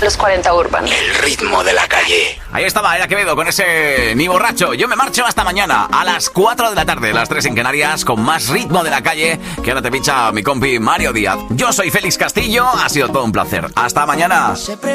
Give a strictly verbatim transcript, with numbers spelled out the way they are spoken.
Los cuarenta Urban. El ritmo de la calle. Ahí estaba Ella Quevedo con ese Ni Borracho. Yo me marcho hasta mañana a las cuatro de la tarde, las tres en Canarias, con más ritmo de la calle, que ahora te pincha mi compi Mario Díaz. Yo soy Félix Castillo, ha sido todo un placer. Hasta mañana.